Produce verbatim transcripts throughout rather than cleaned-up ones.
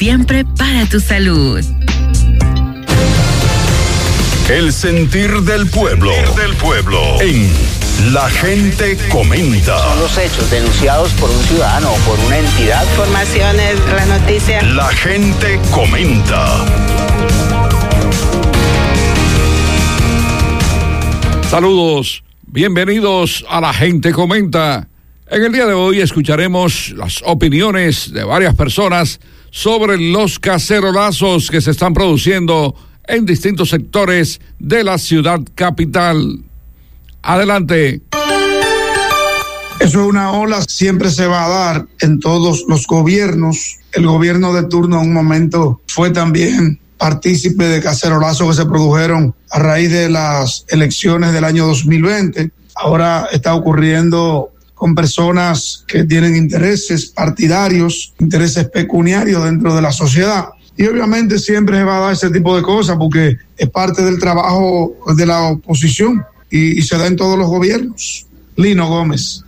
siempre para tu salud. El sentir del pueblo. Sentir del pueblo. En La Gente Comenta. Son los hechos denunciados por un ciudadano o por una entidad. Informaciones, la noticia. La Gente Comenta. Saludos, bienvenidos a La Gente Comenta. En el día de hoy escucharemos las opiniones de varias personas sobre los cacerolazos que se están produciendo en distintos sectores de la ciudad capital. Adelante. Eso es una ola, siempre se va a dar en todos los gobiernos. El gobierno de turno en un momento fue también partícipe de cacerolazos que se produjeron a raíz de las elecciones del año dos mil veinte. Ahora está ocurriendo con personas que tienen intereses partidarios, intereses pecuniarios dentro de la sociedad. Y obviamente siempre se va a dar ese tipo de cosas porque es parte del trabajo de la oposición y, y se da en todos los gobiernos. Lino Gómez.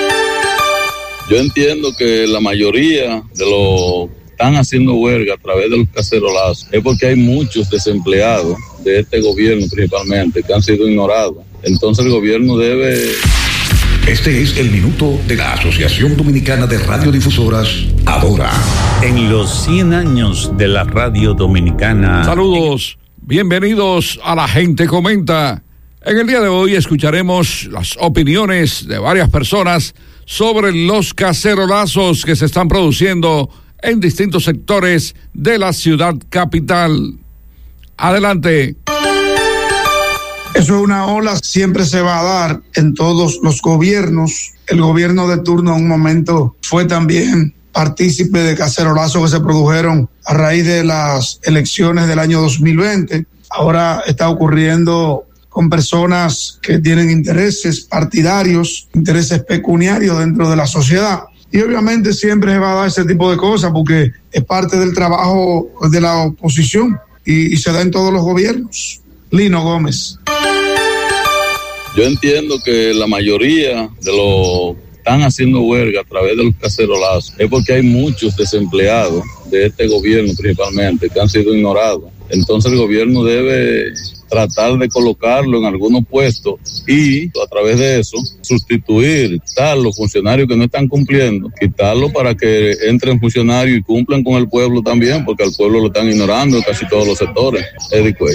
Yo entiendo que la mayoría de los que están haciendo huelga a través de los cacerolazos es porque hay muchos desempleados de este gobierno principalmente que han sido ignorados. Entonces el gobierno debe... Este es el minuto de la Asociación Dominicana de Radiodifusoras, Adora. En los cien años de la radio dominicana. Saludos, bienvenidos a La Gente Comenta. En el día de hoy escucharemos las opiniones de varias personas sobre los cacerolazos que se están produciendo en distintos sectores de la ciudad capital. Adelante. Eso es una ola, siempre se va a dar en todos los gobiernos. El gobierno de turno en un momento fue también partícipe de cacerolazos que se produjeron a raíz de las elecciones del año dos mil veinte. Ahora está ocurriendo con personas que tienen intereses partidarios, intereses pecuniarios dentro de la sociedad. Y obviamente siempre se va a dar ese tipo de cosas porque es parte del trabajo de la oposición y, y se da en todos los gobiernos. Lino Gómez. Yo entiendo que la mayoría de los que están haciendo huelga a través de los cacerolazos es porque hay muchos desempleados de este gobierno principalmente que han sido ignorados. Entonces el gobierno debe tratar de colocarlo en algunos puestos y a través de eso sustituir, quitar los funcionarios que no están cumpliendo, quitarlo para que entren funcionarios y cumplan con el pueblo también, porque al pueblo lo están ignorando en casi todos los sectores. Eddie Cuello.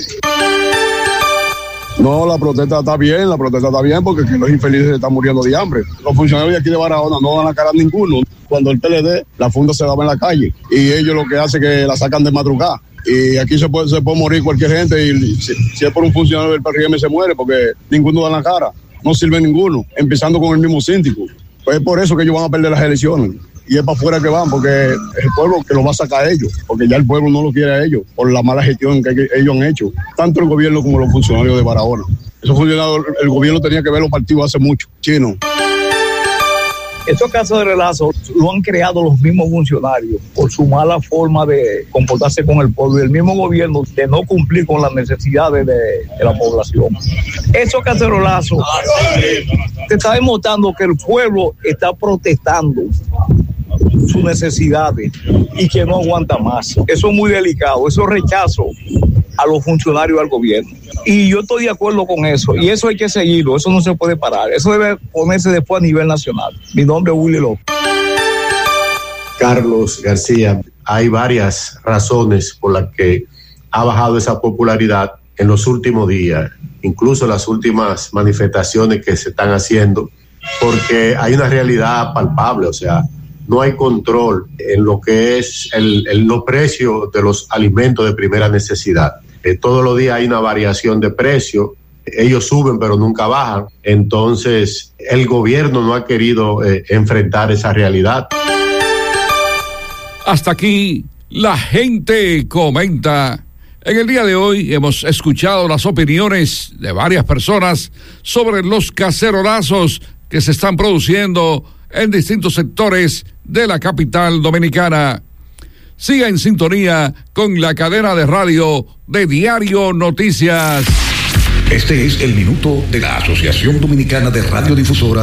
No, la protesta está bien, la protesta está bien porque los infelices están muriendo de hambre. Los funcionarios de aquí de Barahona no van a cara a ninguno. Cuando el P L D, la funda se daba en la calle y ellos lo que hacen es que la sacan de madrugada. Y aquí se puede, se puede morir cualquier gente y si, si es por un funcionario del P R M se muere porque ninguno da la cara, no sirve ninguno, empezando con el mismo síndico. Pues es por eso que ellos van a perder las elecciones. Y es para afuera que van, porque es el pueblo que lo va a sacar a ellos, porque ya el pueblo no lo quiere a ellos, por la mala gestión que ellos han hecho, tanto el gobierno como los funcionarios de Barahona. Esos funcionarios, el gobierno tenía que ver los partidos hace mucho, chino. Estos casos de relazo lo han creado los mismos funcionarios por su mala forma de comportarse con el pueblo y el mismo gobierno de no cumplir con las necesidades de, de la población. Esos cacerolazos te está demostrando que el pueblo está protestando sus necesidades y que no aguanta más. Eso es muy delicado, eso es rechazo a los funcionarios del gobierno. Y yo estoy de acuerdo con eso, y eso hay que seguirlo, eso no se puede parar, eso debe ponerse después a nivel nacional. Mi nombre es Willy López. Carlos García, hay varias razones por las que ha bajado esa popularidad en los últimos días, incluso las últimas manifestaciones que se están haciendo, porque hay una realidad palpable, o sea, no hay control en lo que es el, el, los precios de los alimentos de primera necesidad. Eh, todos los días hay una variación de precio, ellos suben pero nunca bajan, entonces el gobierno no ha querido eh, enfrentar esa realidad. Hasta aquí, La Gente Comenta. En el día de hoy hemos escuchado las opiniones de varias personas sobre los cacerolazos que se están produciendo en distintos sectores de la capital dominicana. Siga en sintonía con la cadena de radio de Diario Noticias. Este es el minuto de la Asociación Dominicana de Radiodifusoras,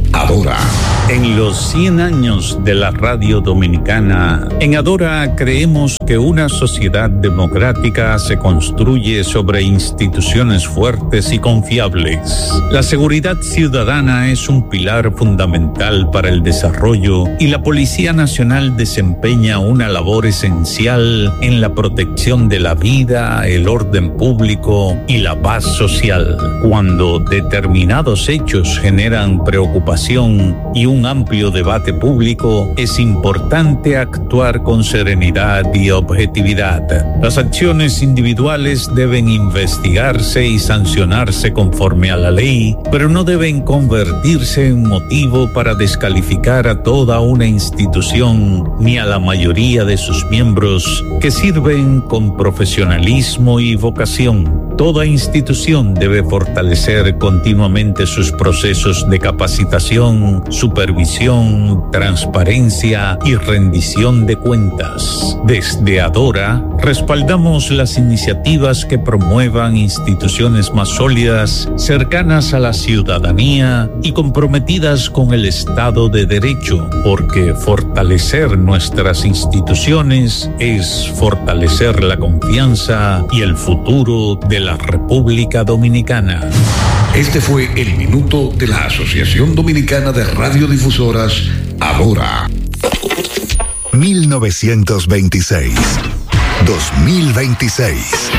Adora. En los cien años de la radio dominicana, en Adora creemos que una sociedad democrática se construye sobre instituciones fuertes y confiables. La seguridad ciudadana es un pilar fundamental para el desarrollo y la Policía Nacional desempeña una labor esencial en la protección de la vida, el orden público y la paz social. Cuando determinados hechos generan preocupación y un amplio debate público, es importante actuar con serenidad y objetividad. Las acciones individuales deben investigarse y sancionarse conforme a la ley, pero no deben convertirse en motivo para descalificar a toda una institución ni a la mayoría de sus miembros que sirven con profesionalismo y vocación. Toda institución debe fortalecer continuamente sus procesos de capacitación, supervisión, transparencia y rendición de cuentas. Desde Adora, respaldamos las iniciativas que promuevan instituciones más sólidas, cercanas a la ciudadanía y comprometidas con el Estado de Derecho, porque fortalecer nuestras instituciones es fortalecer la confianza y el futuro de la República Dominicana. Este fue el minuto de la Asociación Dominicana de Radiodifusoras, Adora. mil novecientos veintiséis, dos mil veintiséis.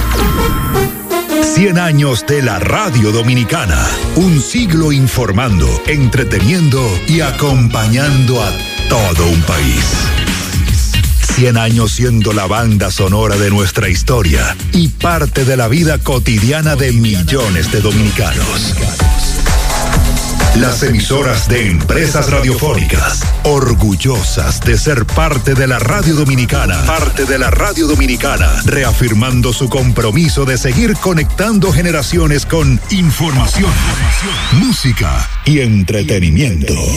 cien años de la radio dominicana. Un siglo informando, entreteniendo y acompañando a todo un país. cien años siendo la banda sonora de nuestra historia y parte de la vida cotidiana de millones de dominicanos. Las emisoras de Empresas Radiofónicas, orgullosas de ser parte de la radio dominicana, parte de la radio dominicana, reafirmando su compromiso de seguir conectando generaciones con información, música y entretenimiento.